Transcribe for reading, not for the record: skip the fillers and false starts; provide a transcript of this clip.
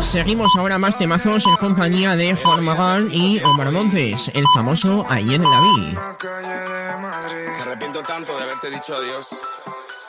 Seguimos ahora más temazos en compañía de Juan Magán y Omar Montes, el famoso Ayer la vi. Me arrepiento tanto de haberte dicho adiós.